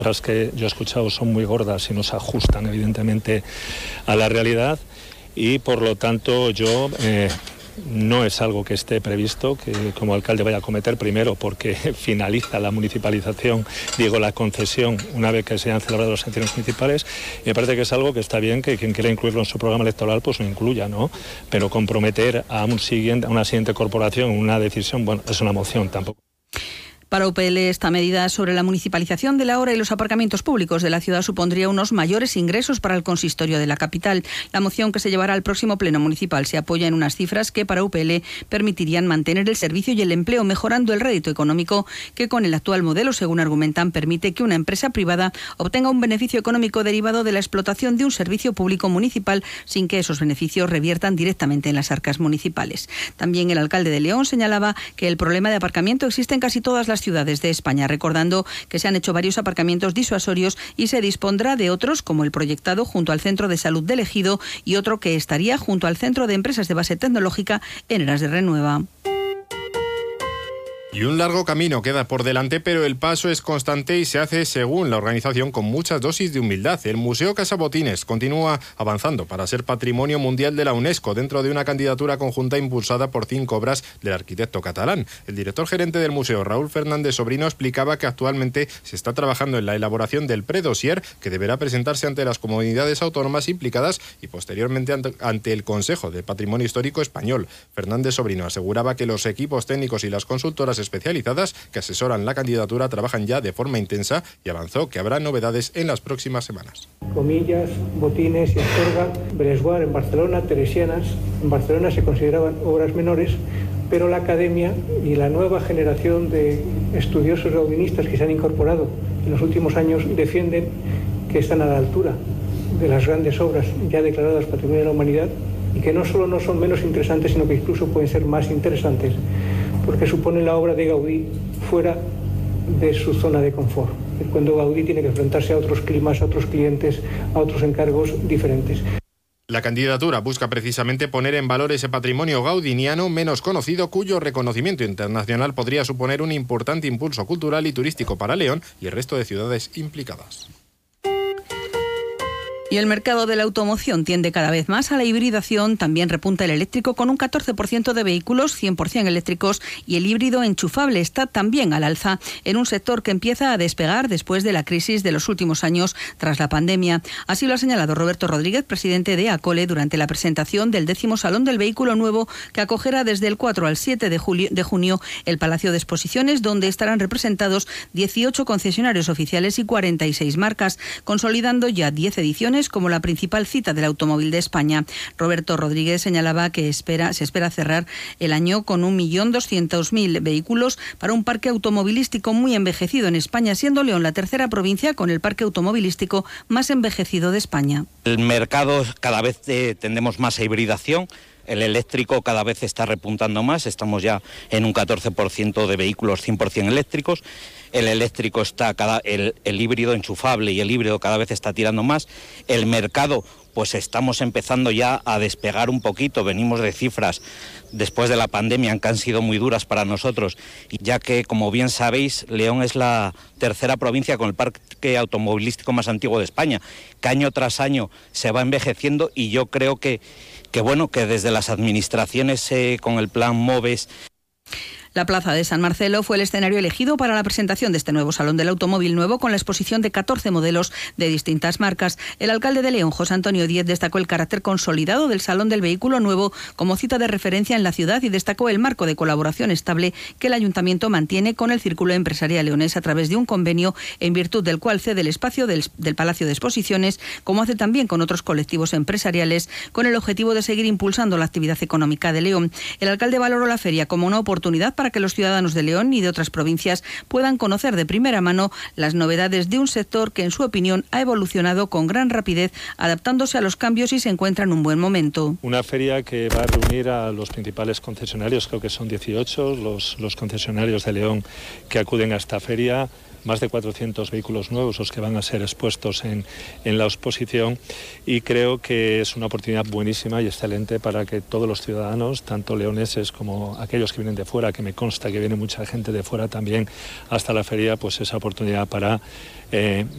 Las que yo he escuchado son muy gordas y no se ajustan evidentemente a la realidad y por lo tanto yo no es algo que esté previsto que como alcalde vaya a cometer, primero porque finaliza la municipalización, la concesión una vez que se han celebrado las elecciones municipales, y me parece que es algo que está bien que quien quiera incluirlo en su programa electoral pues lo incluya, ¿no? Pero comprometer a una siguiente corporación una decisión, bueno, es una moción tampoco. Para UPL, esta medida sobre la municipalización del Ágora y los aparcamientos públicos de la ciudad supondría unos mayores ingresos para el consistorio de la capital. La moción que se llevará al próximo pleno municipal se apoya en unas cifras que para UPL permitirían mantener el servicio y el empleo, mejorando el rédito económico que con el actual modelo, según argumentan, permite que una empresa privada obtenga un beneficio económico derivado de la explotación de un servicio público municipal sin que esos beneficios reviertan directamente en las arcas municipales. También el alcalde de León señalaba que el problema de aparcamiento existe en casi todas las ciudades de España, recordando que se han hecho varios aparcamientos disuasorios y se dispondrá de otros, como el proyectado junto al Centro de Salud del Ejido y otro que estaría junto al Centro de Empresas de Base Tecnológica en Eras de Renueva. Y un largo camino queda por delante, pero el paso es constante y se hace, según la organización, con muchas dosis de humildad. El Museo Casa Botines continúa avanzando para ser Patrimonio Mundial de la UNESCO dentro de una candidatura conjunta impulsada por 5 obras del arquitecto catalán. El director gerente del museo, Raúl Fernández Sobrino, explicaba que actualmente se está trabajando en la elaboración del predosier que deberá presentarse ante las comunidades autónomas implicadas y posteriormente ante el Consejo de Patrimonio Histórico Español. Fernández Sobrino aseguraba que los equipos técnicos y las consultoras especializadas que asesoran la candidatura trabajan ya de forma intensa y avanzó que habrá novedades en las próximas semanas. Comillas, Botines y Astorga, Bellesguard en Barcelona, Teresianas en Barcelona se consideraban obras menores, pero la academia y la nueva generación de estudiosos gaudinistas que se han incorporado en los últimos años defienden que están a la altura de las grandes obras ya declaradas Patrimonio de la Humanidad y que no solo no son menos interesantes, sino que incluso pueden ser más interesantes, porque supone la obra de Gaudí fuera de su zona de confort. Cuando Gaudí tiene que enfrentarse a otros climas, a otros clientes, a otros encargos diferentes. La candidatura busca precisamente poner en valor ese patrimonio gaudiniano menos conocido, cuyo reconocimiento internacional podría suponer un importante impulso cultural y turístico para León y el resto de ciudades implicadas. Y el mercado de la automoción tiende cada vez más a la hibridación, también repunta el eléctrico con un 14% de vehículos 100% eléctricos y el híbrido enchufable está también al alza en un sector que empieza a despegar después de la crisis de los últimos años tras la pandemia. Así lo ha señalado Roberto Rodríguez, presidente de ACOLE, durante la presentación del 10º Salón del Vehículo Nuevo que acogerá desde el 4 al 7 de junio el Palacio de Exposiciones, donde estarán representados 18 concesionarios oficiales y 46 marcas, consolidando ya 10 ediciones como la principal cita del automóvil de España. Roberto Rodríguez señalaba que se espera cerrar el año con 1.200.000 vehículos para un parque automovilístico muy envejecido en España, siendo León la tercera provincia con el parque automovilístico más envejecido de España. El mercado cada vez tendemos más a hibridación. El eléctrico cada vez está repuntando más, estamos ya en un 14% de vehículos 100% eléctricos. El eléctrico está, el híbrido enchufable y el híbrido cada vez está tirando más. El mercado, pues estamos empezando ya a despegar un poquito, venimos de cifras después de la pandemia que han sido muy duras para nosotros, ya que, como bien sabéis, León es la tercera provincia con el parque automovilístico más antiguo de España, que año tras año se va envejeciendo y yo creo que desde las administraciones con el plan MOVES. La Plaza de San Marcelo fue el escenario elegido para la presentación de este nuevo Salón del Automóvil Nuevo con la exposición de 14 modelos de distintas marcas. El alcalde de León, José Antonio Díez, destacó el carácter consolidado del Salón del Vehículo Nuevo como cita de referencia en la ciudad y destacó el marco de colaboración estable que el Ayuntamiento mantiene con el Círculo Empresarial Leonés a través de un convenio en virtud del cual cede el espacio del Palacio de Exposiciones, como hace también con otros colectivos empresariales, con el objetivo de seguir impulsando la actividad económica de León. El alcalde valoró la feria como una oportunidad para que los ciudadanos de León y de otras provincias puedan conocer de primera mano las novedades de un sector que, en su opinión, ha evolucionado con gran rapidez, adaptándose a los cambios y se encuentra en un buen momento. Una feria que va a reunir a los principales concesionarios, creo que son 18 los concesionarios de León que acuden a esta feria. Más de 400 vehículos nuevos los que van a ser expuestos en la exposición y creo que es una oportunidad buenísima y excelente para que todos los ciudadanos, tanto leoneses como aquellos que vienen de fuera, que me consta que viene mucha gente de fuera también hasta la feria, pues esa oportunidad para